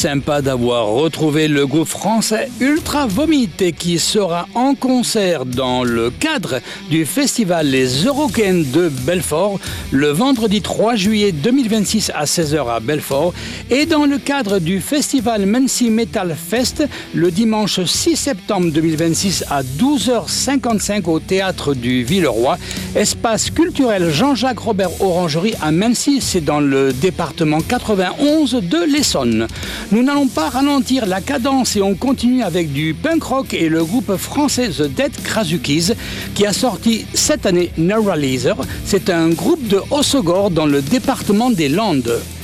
Sympa d'avoir retrouvé le groupe français Ultra Vomit qui sera en concert dans le cadre du festival Les Eurocaines de Belfort le vendredi 3 juillet 2026 à 16h à Belfort et dans le cadre du festival Mency Metal Fest le dimanche 6 septembre 2026 à 12h55 au théâtre du Villeroy, espace culturel Jean-Jacques Robert Orangerie à Mency, c'est dans le département 91 de l'Essonne. Nous n'allons pas ralentir la cadence et on continue avec du punk rock et le groupe français The Dead Krasukis qui a sorti cette année Neuralizer. C'est un groupe de Hossegor dans le département des Landes.